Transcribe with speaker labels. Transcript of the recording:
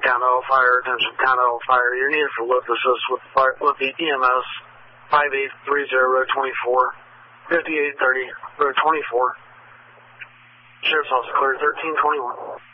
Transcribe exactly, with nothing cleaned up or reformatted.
Speaker 1: County Fire, attention County Fire. You're needed for lift assist with, fire, with the E M S five eight three zero, road twenty-four, fifty-eight thirty, road twenty-four. Sheriff's Office clear thirteen twenty-one.